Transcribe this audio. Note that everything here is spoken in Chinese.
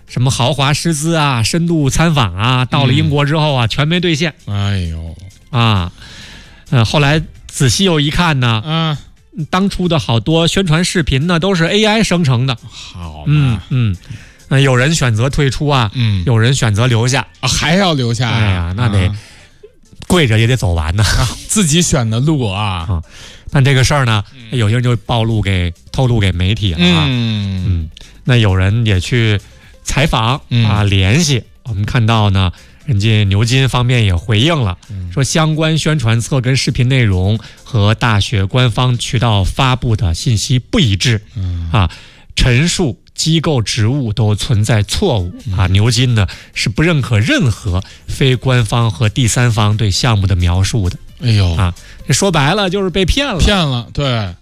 什么豪华师资啊、深度参访啊，到了英国之后啊，全没兑现。 哎呦啊，后来仔细又一看呢，当初的好多宣传视频呢都是 AI 生成的。 好嘛， 有人选择退出啊，有人选择留下， 还要留下呀？ 哎呀，那得跪着也得走完呢， 自己选的路啊。 但这个事儿呢，有些人就透露给媒体了啊。那有人也去采访啊，联系。我们看到呢，人家牛津方面也回应了，说相关宣传册跟视频内容和大学官方渠道发布的信息不一致，陈述机构职务都存在错误啊。牛津呢是不认可任何非官方和第三方对项目的描述的。 哎呦啊，这说白了就是被骗了， 对。